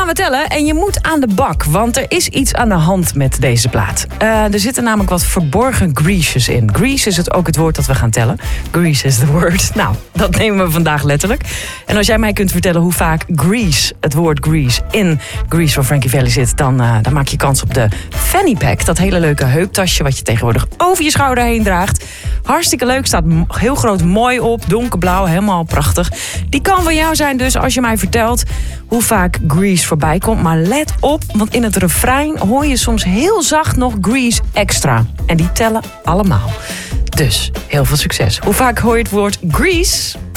we tellen en je moet aan de bak, want er is iets aan de hand met deze plaat. Er zitten namelijk wat verborgen greases in. Grease is ook het woord dat we gaan tellen. Grease is the word. Nou, dat nemen we vandaag letterlijk. En als jij mij kunt vertellen hoe vaak grease, het woord grease, in Grease van Frankie Valli zit, dan maak je kans op de fanny pack. Dat hele leuke heuptasje wat je tegenwoordig over je schouder heen draagt. Hartstikke leuk, staat heel groot mooi op, donkerblauw, helemaal prachtig. Die kan van jou zijn dus als je mij vertelt hoe vaak Grease voorbij komt. Maar let op, want in het refrein hoor je soms heel zacht nog Grease extra. En die tellen allemaal. Dus heel veel succes. Hoe vaak hoor je het woord Grease?